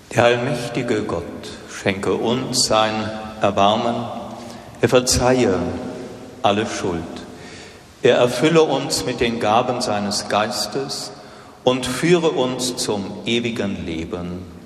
Der allmächtige Gott schenke uns sein Erbarmen, er verzeihe alle Schuld, er erfülle uns mit den Gaben seines Geistes und führe uns zum ewigen Leben.